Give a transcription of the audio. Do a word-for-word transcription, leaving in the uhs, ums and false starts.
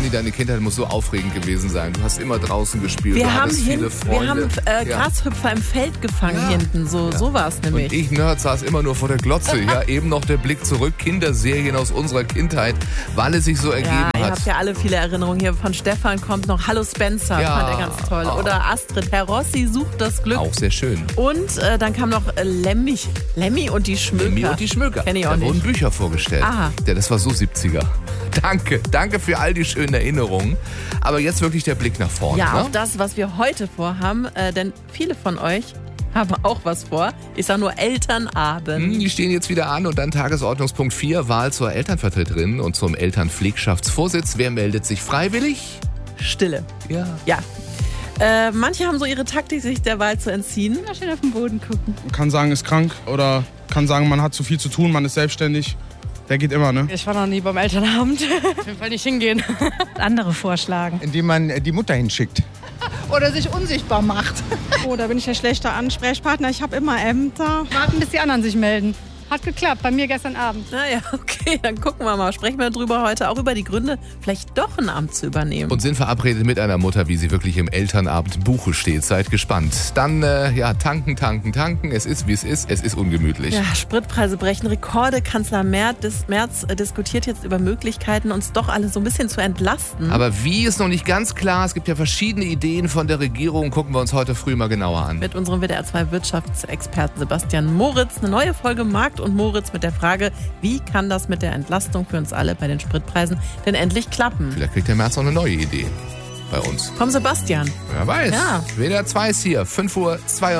Conny, deine Kindheit muss so aufregend gewesen sein. Du hast immer draußen gespielt, Wir du haben, hattest hin, viele Freunde. wir haben äh, Ja. Grashüpfer im Feld gefangen Ja. hinten. So, Ja. so war es nämlich. Und ich, Nerd, saß immer nur vor der Glotze. Ja, eben noch der Blick zurück. Kinderserien aus unserer Kindheit, weil es sich so ergeben Ja, ihr hat. habt ja alle viele Erinnerungen. Hier von Stefan kommt noch Hallo Spencer, Ja. fand er ganz toll. Oh. Oder Astrid, Herr Rossi sucht das Glück. Auch sehr schön. Und äh, dann kam noch äh, Lemmy. Lemmy und die Schmöker. Lemmy und die Schmöker. Kenn ich auch Da wurden nicht. Bücher vorgestellt. Aha. Ja, das war so siebziger. Danke, danke für all die schönen Erinnerungen. Aber jetzt wirklich der Blick nach vorne. Ja, ne? auf das, was wir heute vorhaben. Äh, denn viele von euch haben auch was vor. Ich sage nur Elternabend. Hm, Die stehen jetzt wieder an und dann Tagesordnungspunkt vier, Wahl zur Elternvertreterin und zum Elternpflegschaftsvorsitz. Wer meldet sich freiwillig? Stille. Ja. Ja. Äh, manche haben so ihre Taktik, sich der Wahl zu entziehen. Mal schön auf den Boden gucken. Man kann sagen, ist krank oder kann sagen, man hat zu viel zu tun, man ist selbstständig. Der geht immer, ne? Ich war noch nie beim Elternabend. Auf jeden Fall nicht hingehen. Andere vorschlagen. Indem man die Mutter hinschickt. Oder sich unsichtbar macht. Oh, da bin ich der schlechte Ansprechpartner. Ich habe immer Ämter. Warten, bis die anderen sich melden. Hat geklappt, bei mir gestern Abend. Naja, okay, dann gucken wir mal. Sprechen wir drüber heute, auch über die Gründe, vielleicht doch ein Amt zu übernehmen. Und sind verabredet mit einer Mutter, wie sie wirklich im Elternabendbuche steht. Seid gespannt. Dann, äh, ja, tanken, tanken, tanken. Es ist, wie es ist. Es ist ungemütlich. Ja, Spritpreise brechen Rekorde. Kanzler Merz, dis, Merz äh, diskutiert jetzt über Möglichkeiten, uns doch alle so ein bisschen zu entlasten. Aber wie ist noch nicht ganz klar. Es gibt ja verschiedene Ideen von der Regierung. Gucken wir uns heute früh mal genauer an. Mit unserem W D R zwei Wirtschaftsexperten Sebastian Moritz. Eine neue Folge Markt und Moritz mit der Frage, wie kann das mit der Entlastung für uns alle bei den Spritpreisen denn endlich klappen? Vielleicht kriegt der März auch eine neue Idee bei uns. Komm, Sebastian. Wer weiß. Ja. W D R zwei ist hier. fünf Uhr zwei